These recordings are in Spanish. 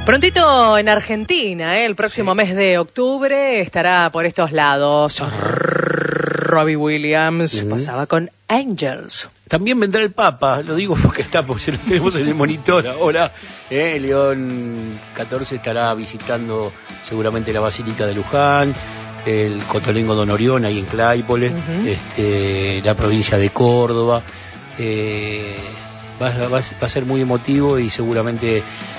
Prontito en Argentina, el próximo mes de octubre estará por estos lados. Robbie Williams pasaba con Angels. También vendrá el Papa, lo digo porque lo tenemos en el monitor ahora. León XIV estará visitando seguramente la Basílica de Luján, el Cotolengo Don Orión ahí en Claypole, la provincia de Córdoba. Va a ser muy emotivo y seguramente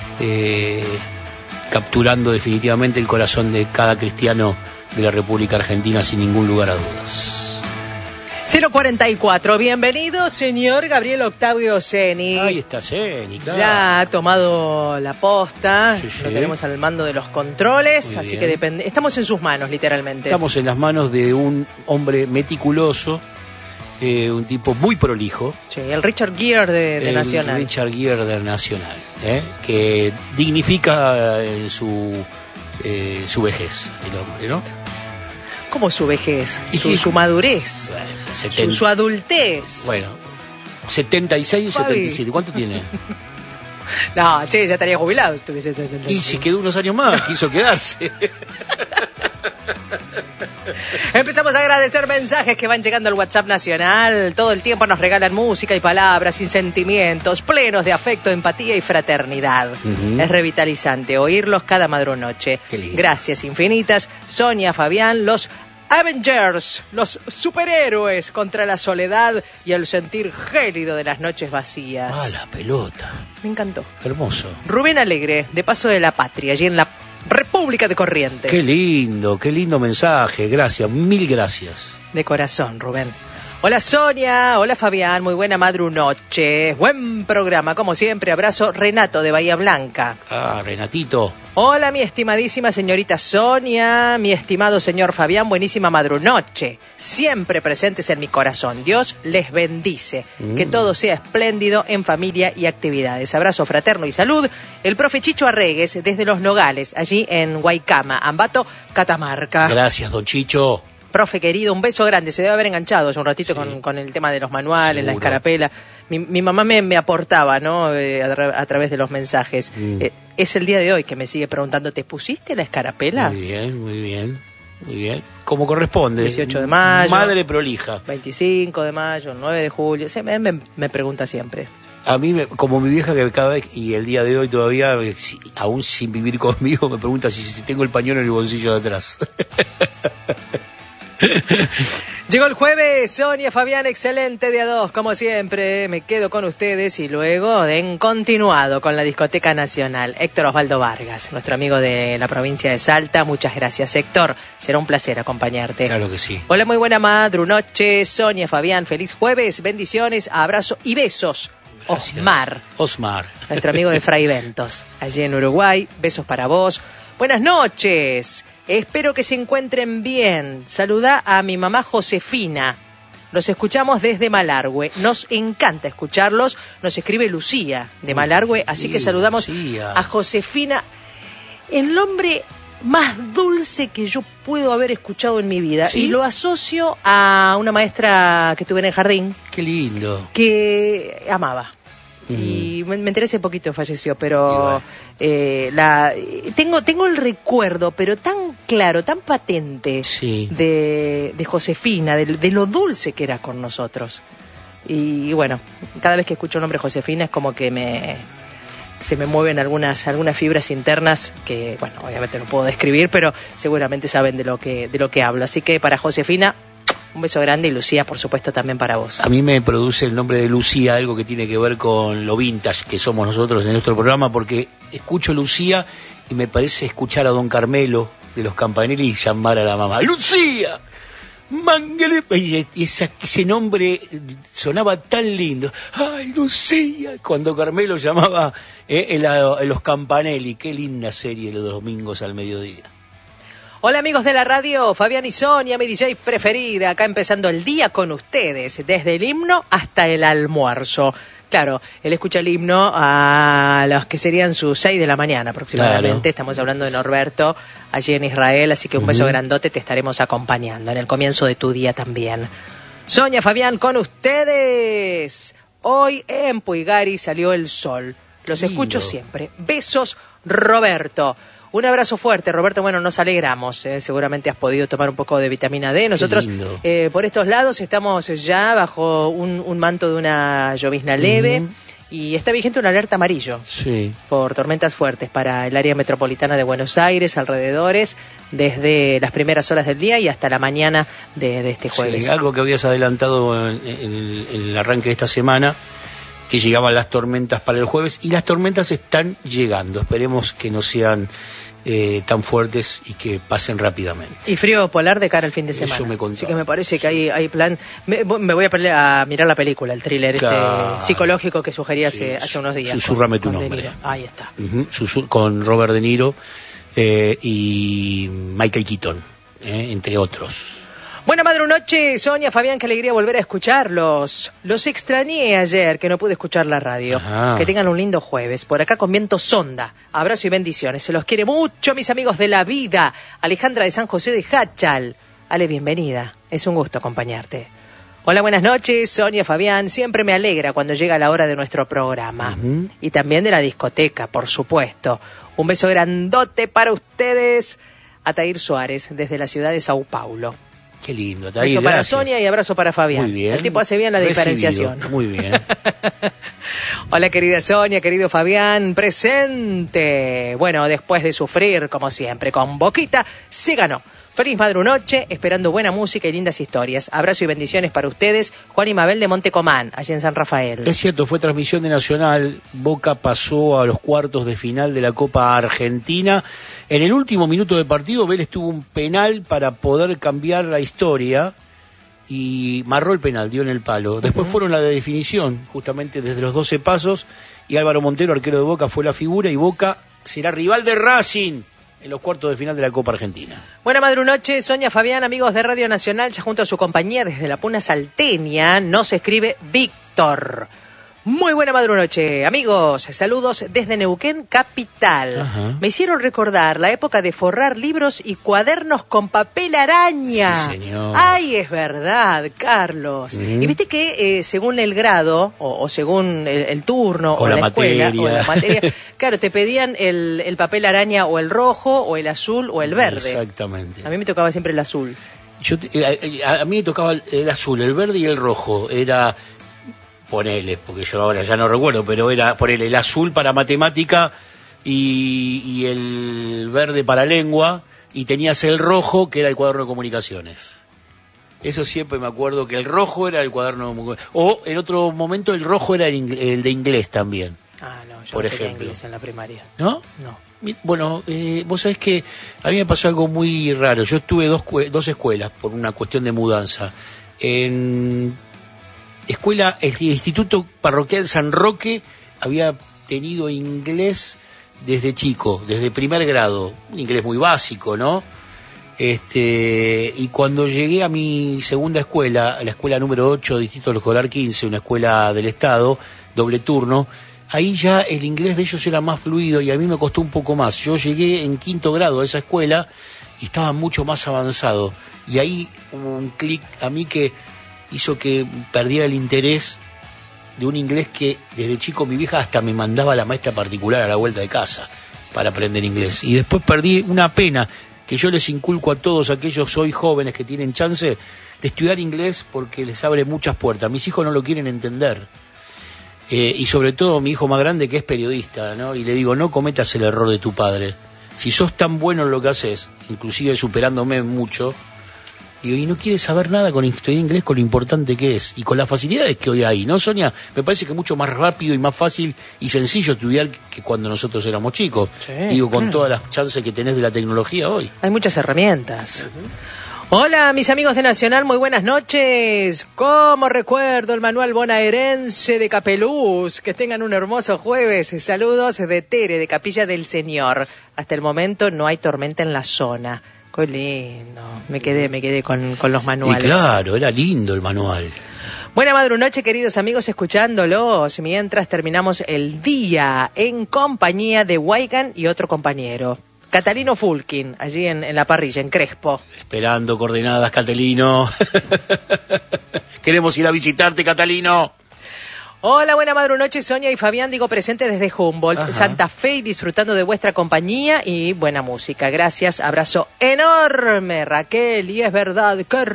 capturando definitivamente el corazón de cada cristiano de la República Argentina sin ningún lugar a dudas. 044, bienvenido señor Gabriel Octavio Ceni. Ahí está Ceni, claro. Ya ha tomado la posta, Sí. Lo tenemos al mando de los controles, Muy así bien. que estamos en sus manos literalmente. Estamos en las manos de un hombre meticuloso, un tipo muy prolijo. Sí, el Richard Gere de el Nacional. Richard Gere del Nacional, que dignifica su vejez, el hombre, ¿no? ¿Cómo su vejez? Y Su madurez, Bueno, su adultez. bueno, 76 o Fabi. 77, ¿cuánto tiene? No, che, ya estaría jubilado. Si tuviese 76. Y se quedó unos años más, quiso quedarse. Empezamos a agradecer mensajes que van llegando al WhatsApp nacional. Todo el tiempo nos regalan música y palabras y sentimientos plenos de afecto, empatía y fraternidad. Es revitalizante oírlos cada madrunoche. Qué lindo. Gracias infinitas, Sonia, Fabián, los Avengers, los superhéroes contra la soledad y el sentir gélido de las noches vacías. Ah, la pelota. Me encantó. Hermoso. Rubén Alegre, de Paso de la Patria, allí en la República de Corrientes. Qué lindo mensaje. Gracias, mil gracias. De corazón, Rubén. Hola Sonia, hola Fabián, muy buena madrunoche. Buen programa, como siempre. Abrazo, Renato de Bahía Blanca. Ah, Renatito. Hola mi estimadísima señorita Sonia, mi estimado señor Fabián, buenísima madrunoche. Siempre presentes en mi corazón. Dios les bendice. Que todo sea espléndido en familia y actividades. Abrazo fraterno y salud. El profe Chicho Arregues desde Los Nogales, allí en Guaycama, Ambato, Catamarca. Gracias, don Chicho. Profe querido, un beso grande. Se debe haber enganchado ya un ratito Sí. con el tema de los manuales, Seguro. la escarapela. Mi mamá me aportaba, ¿no? A través de los mensajes. Es el día de hoy que me sigue preguntando, ¿te pusiste la escarapela? Muy bien, muy bien. Muy bien. Como corresponde. 18 de mayo. Madre prolija. 25 de mayo, 9 de julio. Sí, me pregunta siempre. A mí, como mi vieja, que cada vez, y el día de hoy todavía, aún sin vivir conmigo, me pregunta si tengo el pañuelo en el bolsillo de atrás. Llegó el jueves, Sonia, Fabián, excelente día 2, como siempre. Me quedo con ustedes y luego en continuado con la Discoteca Nacional. Héctor Osvaldo Vargas, nuestro amigo de la provincia de Salta. Muchas gracias, Héctor. Será un placer acompañarte. Claro que sí. Hola, muy buena madrunoche, Sonia, Fabián. Feliz jueves, bendiciones, abrazo y besos. Gracias. Osmar, nuestro amigo de Fray Ventos, allí en Uruguay. Besos para vos. Buenas noches. Espero que se encuentren bien. Saluda a mi mamá Josefina. Los escuchamos desde Malargüe. Nos encanta escucharlos. Nos escribe Lucía de Malargüe. Así que saludamos Lucía. a Josefina. El nombre más dulce que yo puedo haber escuchado en mi vida. ¿Sí? Y lo asocio a una maestra que tuve en el jardín Qué lindo. que amaba. Y me enteré hace poquito, falleció, pero tengo el recuerdo, pero tan claro, tan patente Sí. de Josefina, de lo dulce que era con nosotros. Y bueno, cada vez que escucho el nombre Josefina es como que se me mueven algunas fibras internas que, bueno, obviamente no puedo describir, pero seguramente saben de lo que hablo. Así que para Josefina, un beso grande, y Lucía, por supuesto, también para vos. A mí me produce el nombre de Lucía algo que tiene que ver con lo vintage que somos nosotros en nuestro programa, porque escucho Lucía y me parece escuchar a don Carmelo de los Campanelli y llamar a la mamá ¡Lucía! Mangele, y ese nombre sonaba tan lindo. ¡Ay, Lucía! Cuando Carmelo llamaba los Campanelli. Qué linda serie los domingos al mediodía. Hola amigos de la radio, Fabián y Sonia, mi DJ preferida, acá empezando el día con ustedes, desde el himno hasta el almuerzo. Claro, él escucha el himno a los que serían sus 6 de la mañana aproximadamente. Claro. Estamos hablando de Norberto, allí en Israel, así que un beso grandote, te estaremos acompañando en el comienzo de tu día también. Sonia, Fabián, con ustedes. Hoy en Puigari salió el sol. Los Lindo. escucho siempre. Besos, Roberto. Un abrazo fuerte, Roberto. Bueno, nos alegramos. Seguramente has podido tomar un poco de vitamina D. Nosotros, por estos lados, estamos ya bajo un manto de una llovizna leve. Y está vigente una alerta amarillo por tormentas fuertes para el área metropolitana de Buenos Aires, alrededores, desde las primeras horas del día y hasta la mañana de este jueves. Sí, algo que habías adelantado en el arranque de esta semana, que llegaban las tormentas para el jueves, y las tormentas están llegando. Esperemos que no sean tan fuertes y que pasen rápidamente. Y frío polar de cara al fin de semana. Eso me contó. Así que me parece que hay plan. Me voy a mirar la película, el thriller ese psicológico que sugerí hace unos días. Susurrame tu nombre. Ahí está. Con Robert De Niro y Michael Keaton, entre otros. Buena madrunoche, Sonia, Fabián, qué alegría volver a escucharlos. Los extrañé ayer, que no pude escuchar la radio. Ajá. Que tengan un lindo jueves. Por acá con viento sonda. Abrazo y bendiciones. Se los quiere mucho, mis amigos de la vida. Alejandra de San José de Hachal. Ale, bienvenida. Es un gusto acompañarte. Hola, buenas noches, Sonia, Fabián. Siempre me alegra cuando llega la hora de nuestro programa. Y también de la discoteca, por supuesto. Un beso grandote para ustedes. Atair Suárez, desde la ciudad de Sao Paulo. Qué lindo. Beso para Sonia y abrazo para Fabián. Muy bien. El tipo hace bien la diferenciación. Muy bien. Hola, querida Sonia, querido Fabián, presente. Bueno, después de sufrir, como siempre, con Boquita, se ganó. Feliz madrunoche, esperando buena música y lindas historias. Abrazo y bendiciones para ustedes. Juan y Mabel de Montecomán, allí en San Rafael. Es cierto, fue transmisión de Nacional. Boca pasó a los cuartos de final de la Copa Argentina. En el último minuto de partido, Vélez tuvo un penal para poder cambiar la historia y marró el penal, dio en el palo. Después fueron a la definición, justamente desde los 12 pasos, y Álvaro Montero, arquero de Boca, fue la figura, y Boca será rival de Racing en los cuartos de final de la Copa Argentina. Buena madrunoche, Sonia, Fabián, amigos de Radio Nacional, ya junto a su compañía desde la Puna Salteña, nos escribe Víctor. Muy buena madrunoche, amigos. Saludos desde Neuquén, capital. Ajá. Me hicieron recordar la época de forrar libros y cuadernos con papel araña. Sí, señor. Ay, es verdad, Carlos. Y viste que según el grado, o según el turno, o la escuela, o la materia, claro, te pedían el papel araña o el rojo, o el azul, o el verde. Exactamente. A mí me tocaba siempre el azul. A mí me tocaba el azul, el verde y el rojo. Era... ponele, porque yo ahora ya no recuerdo, pero era ponele el azul para matemática y el verde para lengua, y tenías el rojo que era el cuaderno de comunicaciones. Eso siempre me acuerdo, que el rojo era el cuaderno de comunicaciones. O en otro momento el rojo era el de inglés también. Ah, no, yo por no ejemplo. tenía inglés en la primaria. ¿No? No. Bueno, vos sabés que a mí me pasó algo muy raro. Yo estuve dos escuelas por una cuestión de mudanza. En escuela, el Instituto Parroquial San Roque, había tenido inglés desde chico, desde primer grado, un inglés muy básico, ¿no? Y cuando llegué a mi segunda escuela, a la escuela número 8, Distrito Escolar 15, una escuela del Estado, doble turno, ahí ya el inglés de ellos era más fluido y a mí me costó un poco más. Yo llegué en quinto grado a esa escuela y estaba mucho más avanzado. Y ahí hubo un clic a mí que hizo que perdiera el interés de un inglés que desde chico mi vieja hasta me mandaba a la maestra particular a la vuelta de casa para aprender inglés. Y después perdí una pena que yo les inculco a todos aquellos hoy jóvenes que tienen chance de estudiar inglés, porque les abre muchas puertas. Mis hijos no lo quieren entender. Y sobre todo mi hijo más grande, que es periodista, ¿no? Y le digo, no cometas el error de tu padre. Si sos tan bueno en lo que haces, inclusive superándome mucho, y no quiere saber nada con estudiar inglés, con lo importante que es y con las facilidades que hoy hay, ¿no, Sonia? Me parece que es mucho más rápido y más fácil y sencillo estudiar que cuando nosotros éramos chicos. Sí, digo, con todas las chances que tenés de la tecnología hoy. Hay muchas herramientas. Hola, mis amigos de Nacional, muy buenas noches. ¿Cómo recuerdo el manual bonaerense de Capeluz? Que tengan un hermoso jueves. Saludos de Tere, de Capilla del Señor. Hasta el momento no hay tormenta en la zona. Qué lindo, me quedé con los manuales. Y claro, era lindo el manual. Buena madrunoche, queridos amigos, escuchándolos mientras terminamos el día en compañía de Waigan y otro compañero, Catalino Fulkin, allí en la parrilla, en Crespo. Esperando coordenadas, Catalino. Queremos ir a visitarte, Catalino. Hola, buena madrunoche, Sonia y Fabián, digo presente desde Humboldt, Ajá. Santa Fe, y disfrutando de vuestra compañía y buena música. Gracias, abrazo enorme, Raquel. Y es verdad, qué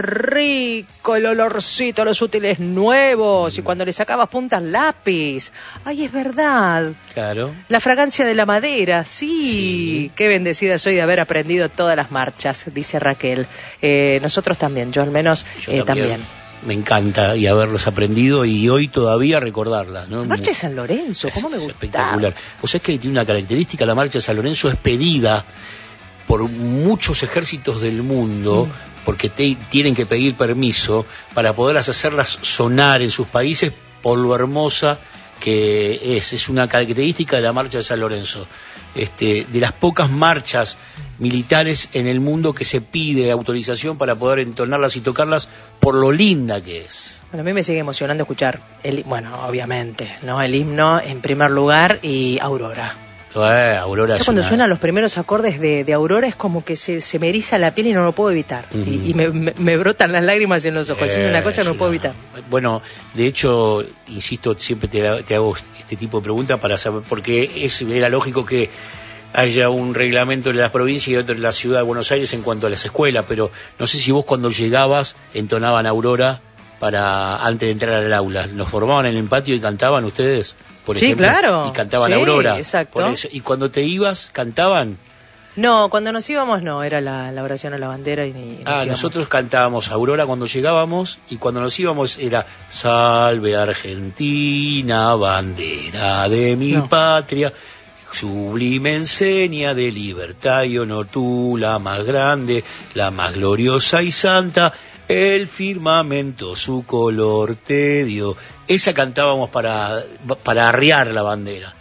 rico el olorcito a los útiles nuevos y cuando le sacabas puntas lápiz. Ay, es verdad. Claro. La fragancia de la madera, sí. Sí. Qué bendecida soy de haber aprendido todas las marchas, dice Raquel. Nosotros también, yo al menos Yo también. Me encanta y haberlos aprendido y hoy todavía recordarlas, ¿no? La marcha de San Lorenzo, ¿cómo me gusta? Espectacular. Vos sabés que tiene una característica, la marcha de San Lorenzo es pedida por muchos ejércitos del mundo, porque tienen que pedir permiso para poder hacerlas sonar en sus países por lo hermosa que es. Es una característica de la marcha de San Lorenzo. De las pocas marchas militares en el mundo que se pide autorización para poder entonarlas y tocarlas por lo linda que es. Bueno, a mí me sigue emocionando escuchar, obviamente, ¿no? El himno en primer lugar y Aurora. Aurora Yo es cuando una... suenan los primeros acordes de Aurora es como que se me eriza la piel y no lo puedo evitar. Y me brotan las lágrimas en los ojos. Es una cosa que no puedo evitar. Bueno, de hecho, insisto, siempre te hago este tipo de preguntas para saber, porque era lógico que haya un reglamento en las provincias y otro en la ciudad de Buenos Aires en cuanto a las escuelas, pero no sé si vos cuando llegabas entonaban Aurora antes de entrar al aula. ¿Nos formaban en el patio y cantaban ustedes? Por ejemplo, claro. Y cantaban Sí, Aurora. exacto. Por eso. ¿Y cuando te ibas, cantaban? No, cuando nos íbamos no, era la oración a la bandera y nos íbamos. Nosotros cantábamos Aurora cuando llegábamos y cuando nos íbamos era Salve Argentina, bandera de mi patria, sublime enseña de libertad y honor, tú la más grande, la más gloriosa y santa, el firmamento su color te dio. Esa cantábamos para arriar la bandera.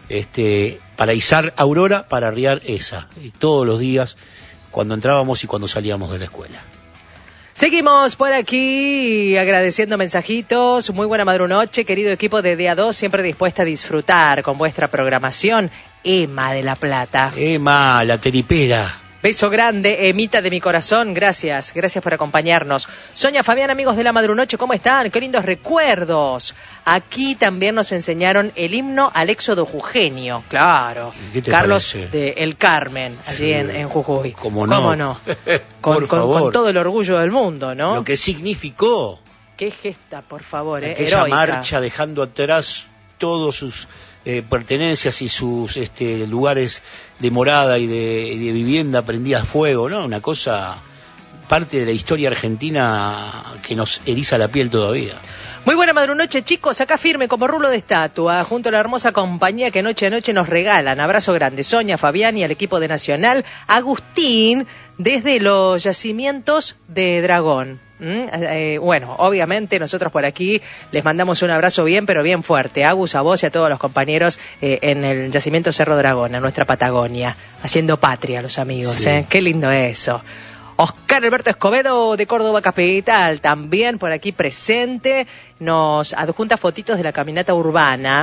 Para izar Aurora, para arriar esa. Todos los días, cuando entrábamos y cuando salíamos de la escuela. Seguimos por aquí agradeciendo mensajitos. Muy buena madrunoche, querido equipo de Día 2, siempre dispuesta a disfrutar con vuestra programación. Emma de La Plata. Emma, la teripera. Beso grande, Emita de mi corazón, gracias por acompañarnos. Sonia, Fabián, amigos de la Madrunoche, ¿cómo están? Qué lindos recuerdos. Aquí también nos enseñaron el himno al éxodo jujeño, claro. ¿Qué te Carlos parece? de El Carmen, allí Sí. en Jujuy. ¿Cómo no? ¿Cómo no? Por favor. Con todo el orgullo del mundo, ¿no? Lo que significó Qué gesta, por favor, aquella heroica. marcha dejando atrás todos sus pertenencias y sus lugares de morada y de vivienda prendidas a fuego, ¿no? Una cosa, parte de la historia argentina que nos eriza la piel todavía. Muy buena madrunoche, chicos, acá firme como rulo de estatua, junto a la hermosa compañía que noche a noche nos regalan. Abrazo grande, Sonia, Fabián y al equipo de Nacional. Agustín, desde los yacimientos de Dragón. Bueno, obviamente nosotros por aquí les mandamos un abrazo bien, pero bien fuerte. Agus, a vos y a todos los compañeros en el yacimiento Cerro Dragón, en nuestra Patagonia, haciendo patria los amigos. Sí. Qué lindo eso. Oscar Alberto Escobedo de Córdoba Capital, también por aquí presente, nos adjunta fotitos de la caminata urbana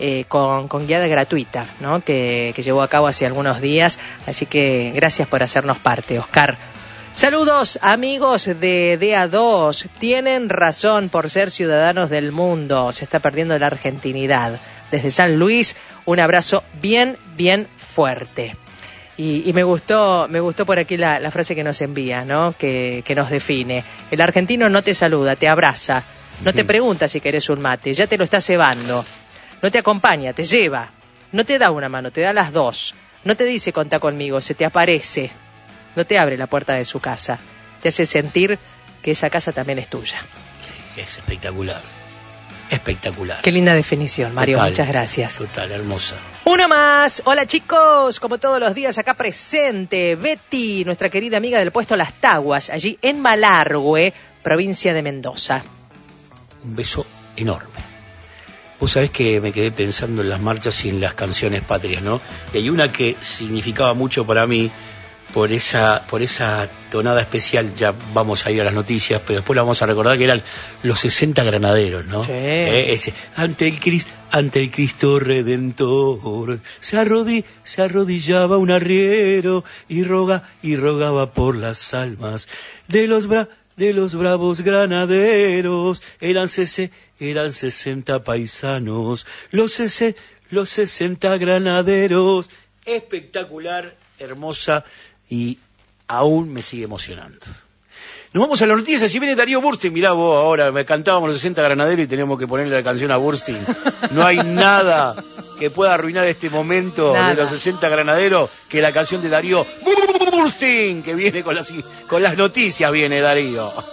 con guiada gratuita, ¿no? que llevó a cabo hace algunos días, así que gracias por hacernos parte, Oscar. Saludos amigos de DA2, tienen razón por ser ciudadanos del mundo, se está perdiendo la argentinidad. Desde San Luis, un abrazo bien fuerte. Y me gustó por aquí la frase que nos envía, ¿no? Que nos define. El argentino no te saluda, te abraza, no te pregunta si querés un mate, ya te lo está cebando, no te acompaña, te lleva, no te da una mano, te da las dos, no te dice contá conmigo, se te aparece, no te abre la puerta de su casa, te hace sentir que esa casa también es tuya. Es espectacular. Espectacular. Qué linda definición, Mario, Total, muchas gracias. Total, hermosa. Uno más. Hola chicos, como todos los días acá presente, Betty, nuestra querida amiga del puesto Las Taguas, allí en Malargüe, provincia de Mendoza. Un beso enorme. Vos sabés que me quedé pensando en las marchas y en las canciones patrias, ¿no? Y hay una que significaba mucho para mí, por esa tonada especial. Ya vamos a ir a las noticias, pero después la vamos a recordar, que eran los 60 granaderos, ¿no? Sí. Ese, ante el Cristo Redentor se arrodillaba un arriero y rogaba por las almas de los de los bravos granaderos. Eran 60 paisanos, los 60 granaderos. Espectacular, hermosa, y aún me sigue emocionando. Nos vamos a las noticias. Si viene Darío Burstein, mirá vos, ahora me cantábamos los 60 granaderos y tenemos que ponerle la canción a Burstein. No hay nada que pueda arruinar este momento de los 60 granaderos que la canción de Darío Burstein, que viene con las noticias, viene Darío.